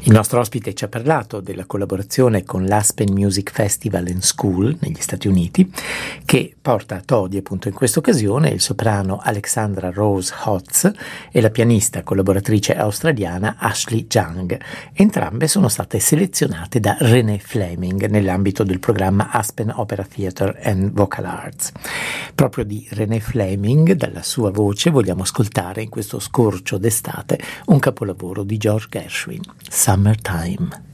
Il nostro ospite ci ha parlato della collaborazione con l'Aspen Music Festival and School negli Stati Uniti, che porta a Todi appunto in questa occasione il soprano Alexandra Rose Hotz e la pianista collaboratrice australiana Ashley Jung. Entrambe sono state selezionate da René Fleming nell'ambito del programma Aspen Opera Theatre and Vocal Arts. Proprio di René Fleming, dalla sua voce, vogliamo ascoltare in questo scorcio d'estate un capolavoro di George Gershwin, Summertime.